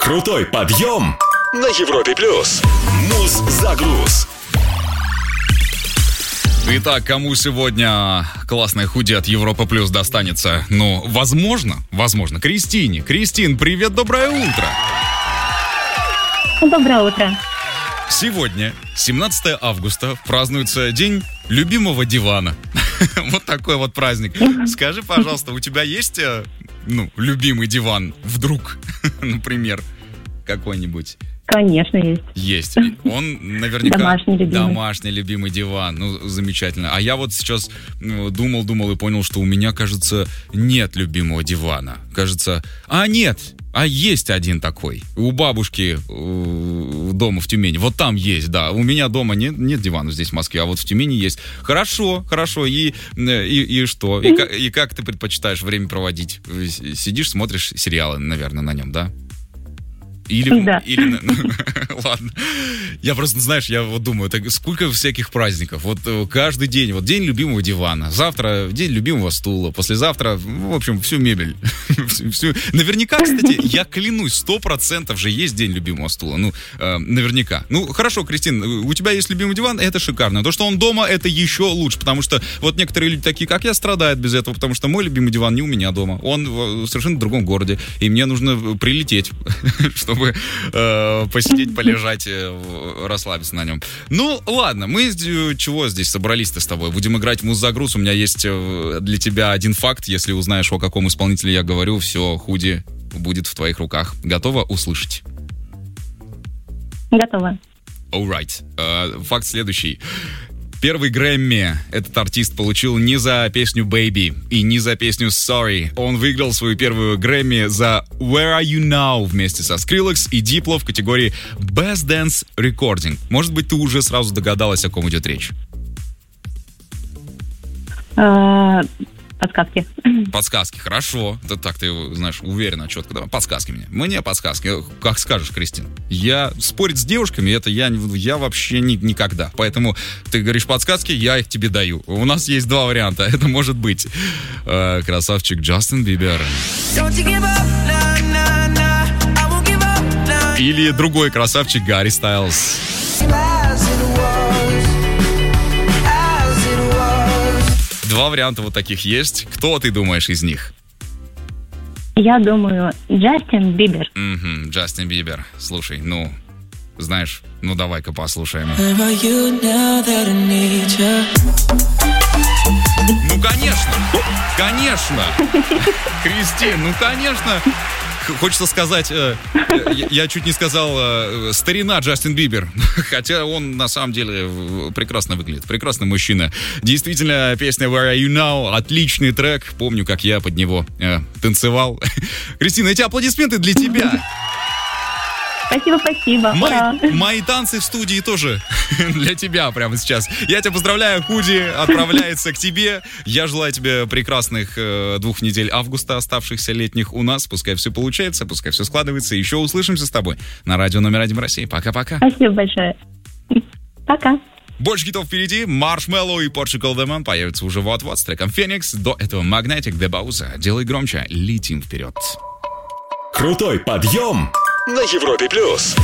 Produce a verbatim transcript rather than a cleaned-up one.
Крутой подъем на Европе плюс. Муз-загруз. Итак, кому сегодня классное худи от Европа Плюс достанется? Ну, возможно, возможно, Кристине. Кристин, привет, доброе утро. Доброе утро. Сегодня, семнадцатое августа, празднуется День любимого дивана. Вот такой вот праздник. Скажи, пожалуйста, у тебя есть, ну, любимый диван вдруг, например, какой-нибудь? Конечно, есть. Есть. Он наверняка... Домашний любимый. Домашний любимый диван. Ну, замечательно. А я вот сейчас ну, думал, думал и понял, что у меня, кажется, нет любимого дивана. Кажется... А, нет! А есть один такой. У бабушки э, дома в Тюмени. Вот там есть, да. У меня дома нет, нет дивана здесь, в Москве, а вот в Тюмени есть. Хорошо, хорошо. И, и, и что? И, и как ты предпочитаешь время проводить? Сидишь, смотришь сериалы, наверное, на нем, да? Или, да. или... Ладно. Я просто, знаешь, я вот думаю, так сколько всяких праздников. Вот каждый день. Вот день любимого дивана. Завтра день любимого стула. Послезавтра, в общем, всю мебель. всю... Наверняка, кстати, я клянусь, сто процентов же есть день любимого стула. Ну, э, наверняка. Ну, хорошо, Кристин, у тебя есть любимый диван, это шикарно. То, что он дома, это еще лучше. Потому что вот некоторые люди такие, как я, страдают без этого. Потому что мой любимый диван не у меня дома. Он в совершенно другом городе. И мне нужно прилететь, чтобы чтобы э, посидеть, полежать, э, расслабиться на нем. Ну, ладно, мы чего здесь собрались-то с тобой? Будем играть в муз-загруз. У меня есть для тебя один факт. Если узнаешь, о каком исполнителе я говорю, все, худи будет в твоих руках. Готова услышать? Готова. Alright. Э, факт следующий. Первый Грэмми этот артист получил не за песню «Baby» и не за песню «Sorry». Он выиграл свою первую Грэмми за «Where Are You Now» вместе со Skrillex и Diplo в категории «Best Dance Recording». Может быть, ты уже сразу догадалась, о ком идет речь? Подсказки. Подсказки, хорошо. Это так ты, знаешь, уверенно, четко. Давай. Подсказки мне. Мне подсказки. Как скажешь, Кристин. Я спорить с девушками, это я, я вообще ни, никогда. Поэтому ты говоришь подсказки, я их тебе даю. У нас есть два варианта. Это может быть э, красавчик Джастин Бибер. Или другой красавчик Гарри Стайлз. Два варианта вот таких есть. Кто ты думаешь из них? Я думаю, Джастин Бибер. Угу, Джастин Бибер. Слушай, ну, знаешь, ну давай-ка послушаем. Ну, конечно, конечно. Кристин, ну, конечно. Хочется сказать, э, я, я чуть не сказал э, старина Джастин Бибер, хотя он на самом деле прекрасно выглядит, прекрасный мужчина. Действительно, песня Where Are You Now, отличный трек, помню, как я под него э, танцевал. Кристина, эти аплодисменты для тебя. Спасибо, спасибо. Мои, мои танцы в студии тоже для тебя прямо сейчас. Я тебя поздравляю, худи отправляется к тебе. Я желаю тебе прекрасных э, двух недель августа, оставшихся летних у нас. Пускай все получается, пускай все складывается. Еще услышимся с тобой на радио номер один в России. Пока-пока. Спасибо большое. Пока. Больше хитов впереди. Маршмеллоу и Portugal The Man появятся уже вот-вот с треком Феникс. До этого Magnetic, The Bowser. Делай громче, летим вперед. Крутой подъем на Европе плюс.